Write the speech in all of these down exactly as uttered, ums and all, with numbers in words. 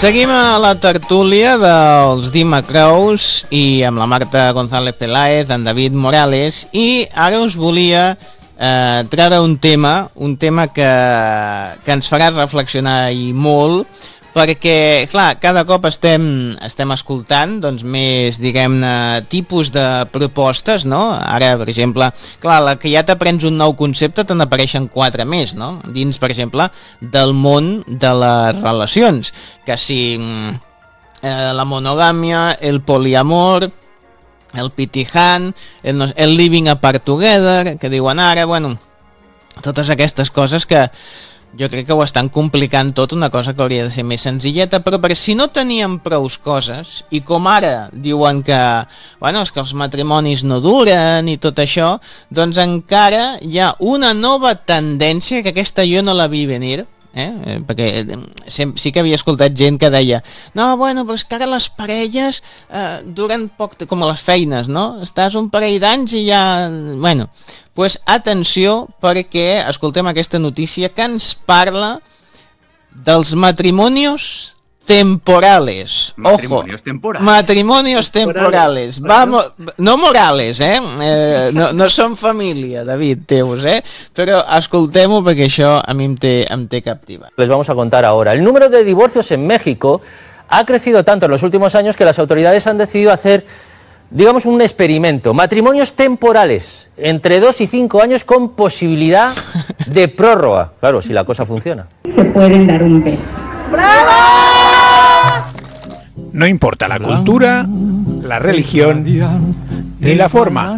Seguim a la tertúlia dels Dimacrous i amb la Marta González Peláez, en David Morales, i ara us volia eh, treure un tema, un tema que, que ens farà reflexionar i molt, perquè, clar, cada cop estem, estem escoltant doncs, més, diguem-ne, tipus de propostes, no? Ara, per exemple, clar, la que ja t'aprens un nou concepte, te n'apareixen quatre més, no? Dins, per exemple, del món de les relacions, que si eh, la monogàmia, el poliamor, el pitihan, el, el living apart together, que diuen ara, bueno, totes aquestes coses que jo crec que ho estan complicant tot, una cosa que hauria de ser més senzilleta, però per si no teníem prous coses, i com ara diuen que, bueno, és que els matrimonis no duren i tot això, doncs encara hi ha una nova tendència, que aquesta jo no la vi venir, eh? Perquè sí que havia escoltat gent que deia no, bueno, però és que ara les parelles eh, duren poc, com a les feines, no? Estàs un parell d'anys i ja... Bueno, doncs pues, atenció, perquè escoltem aquesta notícia que ens parla dels matrimonios temporales. Matrimonios Ojo, temporales. Matrimonios temporales. Vamos, no morales, eh? eh no, no són família, David, teus, eh? Però escoltem-ho perquè això a mi em té, em té captiva. Les vamos a contar ahora. El número de divorcios en México ha crecido tanto en los últimos años que las autoridades han decidido hacer, digamos, un experimento. Matrimonios temporales, entre dos y cinco años con posibilidad de prórroga. Claro, si la cosa funciona. Se pueden dar un beso. ¡Bravo! No importa la cultura, la religión ni la forma.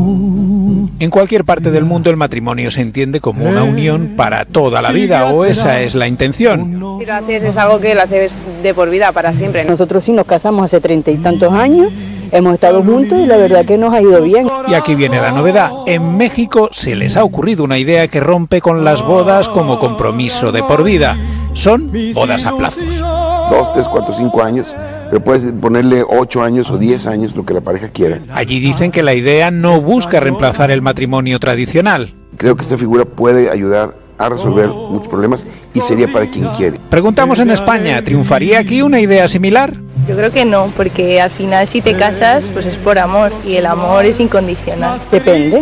En cualquier parte del mundo el matrimonio se entiende como una unión para toda la vida, o esa es la intención. Si lo haces es algo que lo haces de por vida, para siempre. Nosotros sí nos casamos hace treinta y tantos años, hemos estado juntos y la verdad que nos ha ido bien. Y aquí viene la novedad. En México se les ha ocurrido una idea que rompe con las bodas como compromiso de por vida. Son bodas a plazos. Dos, tres, cuatro, cinco años, pero puedes ponerle ocho años o diez años, lo que la pareja quiera. Allí dicen que la idea no busca reemplazar el matrimonio tradicional. Creo que esta figura puede ayudar a resolver muchos problemas y sería para quien quiere. Preguntamos en España, ¿triunfaría aquí una idea similar? Yo creo que no, porque al final si te casas, pues es por amor, y el amor es incondicional. Depende.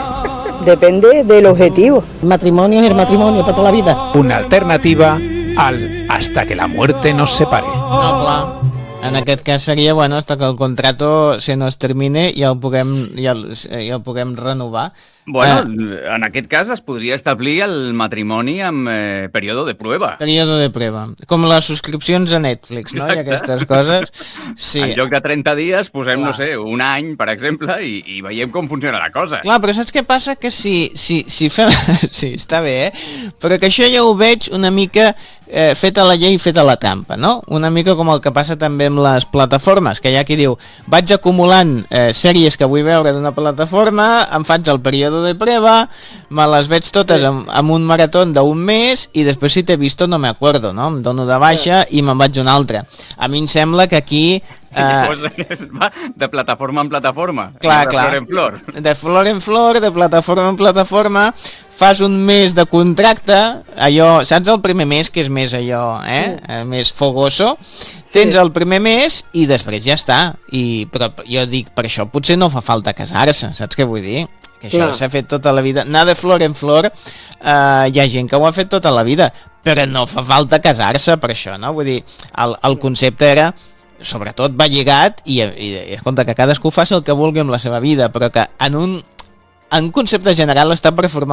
Depende del objetivo. El matrimonio es el matrimonio para toda la vida. Una alternativa al hasta que la muerte nos separe. No, clar. En aquest cas seria, bueno, hasta que el contrato se nos termine i el puguem, i el, i el puguem renovar. Bueno, eh, en aquest cas es podria establir el matrimoni amb eh, període de prueba. Període de prueba. Com les subscripcions a Netflix, no? Exacte. I aquestes coses. Sí. En lloc de trenta dies posem, clar, no sé, un any, per exemple, i, i veiem com funciona la cosa. Clar, però saps què passa? Que si, si, si fem... Sí, està bé, eh? Però que això ja ho veig una mica eh, feta la llei, feta la trampa, no? Una mica com el que passa també amb les plataformes, que hi ha qui diu vaig acumulant eh, sèries que vull veure d'una plataforma, em faig el període de prueba, me les veig totes amb, amb un marató d'un mes i després si t'he visto no me acuerdo, no? Em dono de baixa i me'n vaig a una altra. A mi em sembla que aquí... Eh... va de plataforma en plataforma, clar, de clar. flor en flor. De flor en flor, de plataforma en plataforma, fas un mes de contracte, allò, saps el primer mes que és més allò, eh? Sí. Més fogoso, tens el primer mes i després ja està. I, però jo dic, per això potser no fa falta casar-se, saps què vull dir? Que això s'ha fet tota la vida. Anar de flor en flor, eh, hi ha gent que ho ha fet tota la vida, però no fa falta casar-se per això, no? Vull dir, el, el concepte era, sobretot va lligat, i, i, i escolta, que cadascú faci el que vulgui amb la seva vida, però que en un, en un concepte general està per formar